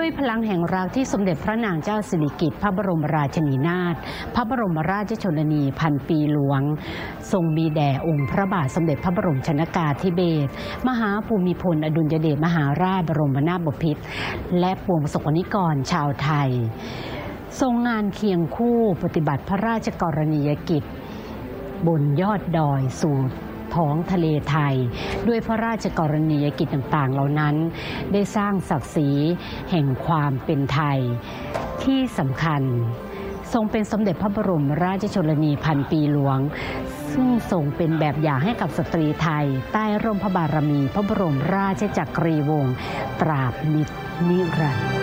ด้วยพลังแห่งรักที่สมเด็จพระนางเจ้าสิริกิติ์พระบรมราชินีนาถพระบรมราชชนนีพันปีหลวงทรงมีแด่องค์พระบาทสมเด็จพระบรมชนกาธิเบศรมหาภูมิพลอดุลยเดชมหาราชบรมนาถบพิตรและปวงประสบนิกรชาวไทยทรงงานเคียงคู่ปฏิบัติพระราชกรณียกิจบนยอดดอยสู่ท้องทะเลไทยด้วยพระราชกรณียกิจต่างๆเหล่านั้นได้สร้างศักดิ์ศรีแห่งความเป็นไทยที่สำคัญทรงเป็นสมเด็จพระบรมราชชนนีพันปีหลวงซึ่งทรงเป็นแบบอย่างให้กับสตรีไทยใต้ร่มพระบารมีพระบรมราชจักรีวงศ์ตราบนิรันดร์